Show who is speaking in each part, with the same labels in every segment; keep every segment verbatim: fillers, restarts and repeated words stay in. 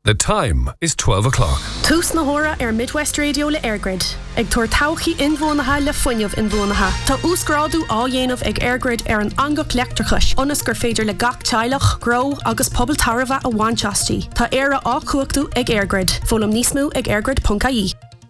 Speaker 1: The time is twelve o'clock.
Speaker 2: Tús na hora ar Midwest Radio le Airgrid. Ag tuair tauchaí inmhónatha le fuinneamh inmhónatha. Tá úsgrádu á dhéanamh ag Airgrid ar an angach leictrachais. Onas gur féidir le gach teilech, gro agus pobl tarbha a bhainteastí. Tá éire á cuachtú ag Airgrid. Fólam níos mú ag airgrid dot I E.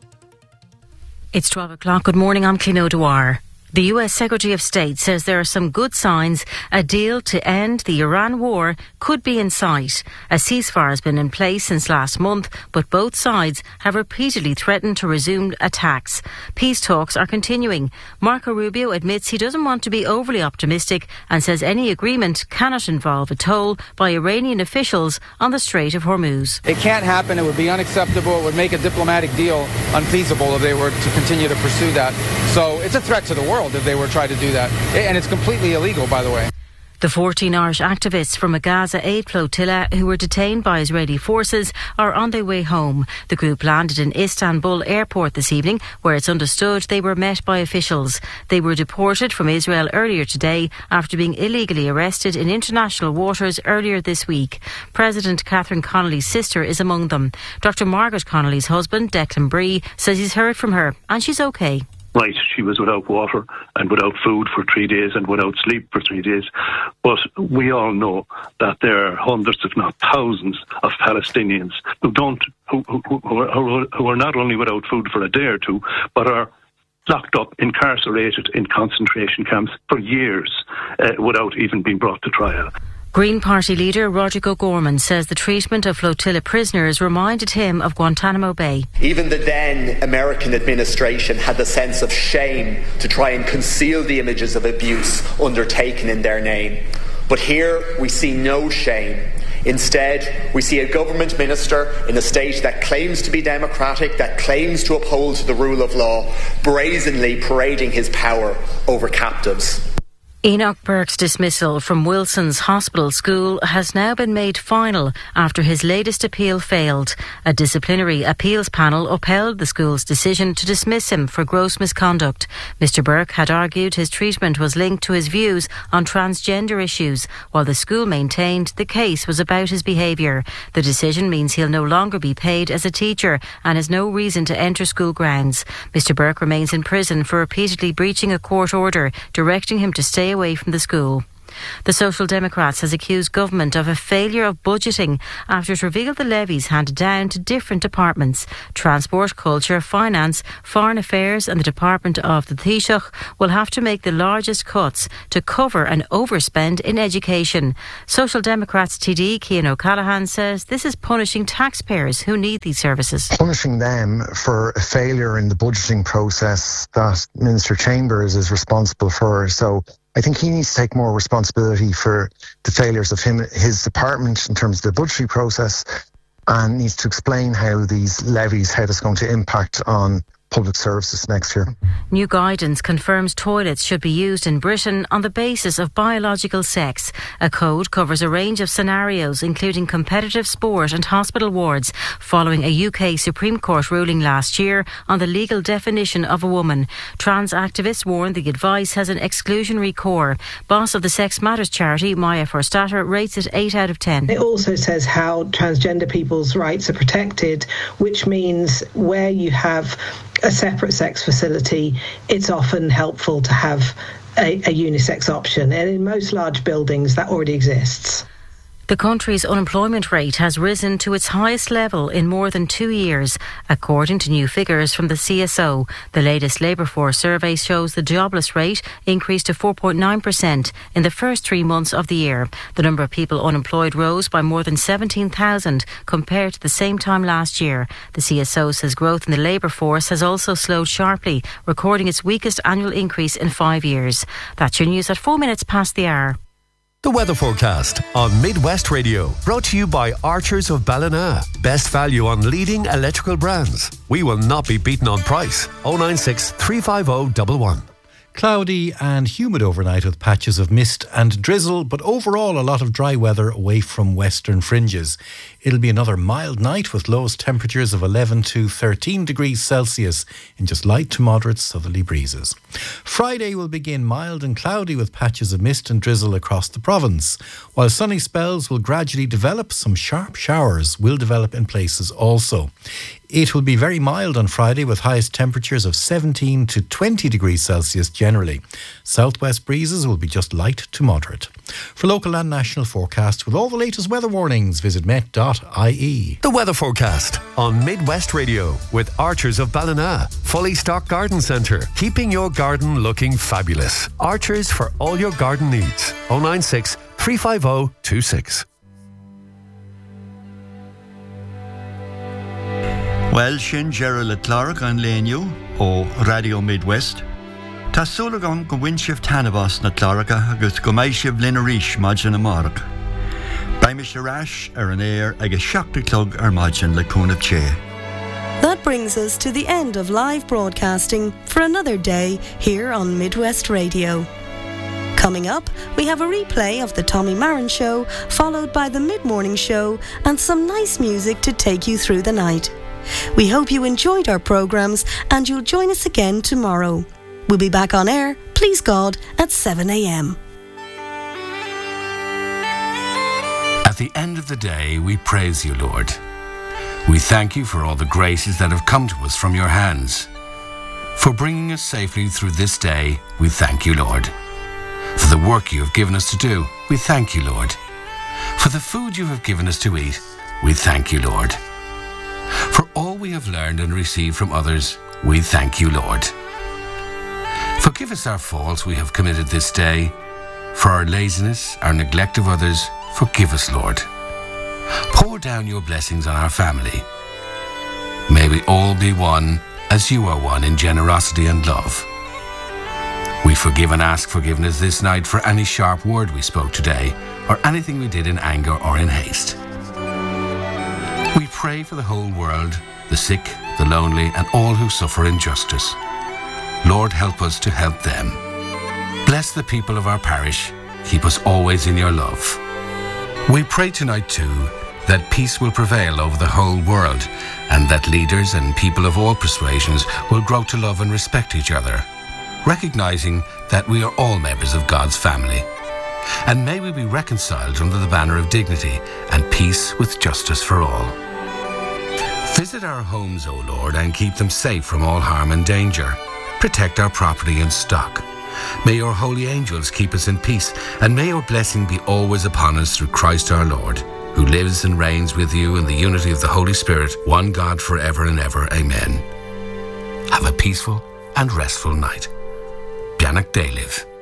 Speaker 3: It's twelve o'clock. Good morning, I'm Clín O'Dwyer. The U S Secretary of State says there are some good signs a deal to end the Iran war could be in sight. A ceasefire has been in place since last month, but both sides have repeatedly threatened to resume attacks. Peace talks are continuing. Marco Rubio admits he doesn't want to be overly optimistic and says any agreement cannot involve a toll by Iranian officials on the Strait of Hormuz.
Speaker 4: It can't happen. It would be unacceptable. It would make a diplomatic deal unfeasible if they were to continue to pursue that. So it's a threat to the world if they were to try to do that. And it's completely illegal, by the way.
Speaker 3: The fourteen Irish activists from a Gaza aid flotilla who were detained by Israeli forces are on their way home. The group landed in Istanbul airport this evening, where it's understood they were met by officials. They were deported from Israel earlier today after being illegally arrested in international waters earlier this week. President Catherine Connolly's sister is among them. Doctor Margaret Connolly's husband, Declan Bree, says he's heard from her and she's okay.
Speaker 5: Right, she was without water and without food for three days and without sleep for three days. But we all know that there are hundreds, if not thousands, of Palestinians who don't, who, who, who, are, who are not only without food for a day or two, but are locked up, incarcerated in concentration camps for years uh, without even being brought to trial.
Speaker 3: Green Party leader Roger O'Gorman says the treatment of flotilla prisoners reminded him of Guantanamo Bay.
Speaker 6: Even the then American administration had the sense of shame to try and conceal the images of abuse undertaken in their name. But here we see no shame. Instead, we see a government minister in a state that claims to be democratic, that claims to uphold the rule of law, brazenly parading his power over captives.
Speaker 3: Enoch Burke's dismissal from Wilson's Hospital School has now been made final after his latest appeal failed. A disciplinary appeals panel upheld the school's decision to dismiss him for gross misconduct. Mister Burke had argued his treatment was linked to his views on transgender issues, while the school maintained the case was about his behaviour. The decision means he'll no longer be paid as a teacher and has no reason to enter school grounds. Mister Burke remains in prison for repeatedly breaching a court order directing him to stay away from the school. The Social Democrats has accused government of a failure of budgeting after it revealed the levies handed down to different departments. Transport, Culture, Finance, Foreign Affairs and the Department of the Taoiseach will have to make the largest cuts to cover an overspend in education. Social Democrats T D Cian O'Callaghan says this is punishing taxpayers who need these services.
Speaker 7: Punishing them for a failure in the budgeting process that Minister Chambers is responsible for. So I think he needs to take more responsibility for the failures of him, his department in terms of the budgetary process, and needs to explain how these levies, how it's going to impact on public services next year.
Speaker 3: New guidance confirms toilets should be used in Britain on the basis of biological sex. A code covers a range of scenarios, including competitive sport and hospital wards, following a U K Supreme Court ruling last year on the legal definition of a woman. Trans activists warn the advice has an exclusionary core. Boss of the Sex Matters charity, Maya Forstater, rates it eight out of ten.
Speaker 8: It also says how transgender people's rights are protected, which means where you have a separate sex facility, it's often helpful to have a, a unisex option. And in most large buildings, that already exists.
Speaker 3: The country's unemployment rate has risen to its highest level in more than two years, according to new figures from the C S O. The latest Labour Force survey shows the jobless rate increased to four point nine percent in the first three months of the year. The number of people unemployed rose by more than seventeen thousand compared to the same time last year. The C S O says growth in the labour force has also slowed sharply, recording its weakest annual increase in five years. That's your news at four minutes past the hour.
Speaker 1: The weather forecast on Midwest Radio, brought to you by Archers of Ballina. Best value on leading electrical brands. We will not be beaten on price. oh nine six, three five oh, one one.
Speaker 9: Cloudy and humid overnight with patches of mist and drizzle, but overall a lot of dry weather away from western fringes. It'll be another mild night with lowest temperatures of eleven to thirteen degrees Celsius in just light to moderate southerly breezes. Friday will begin mild and cloudy with patches of mist and drizzle across the province. While sunny spells will gradually develop, some sharp showers will develop in places also. It will be very mild on Friday with highest temperatures of seventeen to twenty degrees Celsius generally. Southwest breezes will be just light to moderate. For local and national forecasts with all the latest weather warnings, visit met dot I E.
Speaker 1: The weather forecast on Midwest Radio with Archers of Ballina. Fully stocked garden centre, keeping your garden looking fabulous. Archers for all your garden needs. oh nine six, three five oh, two six.
Speaker 10: Well, sin Gerald le Clark an léniu ó Radio Midwest. Tá súlagan go bhain sibh tanabas na Clarka agus go mbeidh sibh linn arís maidin na marach. Baimi sé rais ar an air agus seachta clog ar maidin le cúnamh ché.
Speaker 11: That brings us to the end of live broadcasting for another day here on Midwest Radio. Coming up, we have a replay of the Tommy Marin Show, followed by the mid-morning show and some nice music to take you through the night. We hope you enjoyed our programmes and you'll join us again tomorrow. We'll be back on air, please God, at seven a.m.
Speaker 12: At the end of the day, we praise you, Lord. We thank you for all the graces that have come to us from your hands. For bringing us safely through this day, we thank you, Lord. For the work you have given us to do, we thank you, Lord. For the food you have given us to eat, we thank you, Lord. For all we have learned and received from others, we thank you, Lord. Forgive us our faults we have committed this day. For our laziness, our neglect of others, forgive us, Lord. Pour down your blessings on our family. May we all be one as you are one in generosity and love. We forgive and ask forgiveness this night for any sharp word we spoke today or anything we did in anger or in haste. We pray for the whole world, the sick, the lonely, and all who suffer injustice. Lord, help us to help them. Bless the people of our parish. Keep us always in your love. We pray tonight, too, that peace will prevail over the whole world and that leaders and people of all persuasions will grow to love and respect each other, recognizing that we are all members of God's family. And may we be reconciled under the banner of dignity and peace with justice for all. Visit our homes, O Lord, and keep them safe from all harm and danger. Protect our property and stock. May your holy angels keep us in peace, and may your blessing be always upon us through Christ our Lord, who lives and reigns with you in the unity of the Holy Spirit, one God forever and ever. Amen. Have a peaceful and restful night. Bianach Daliv.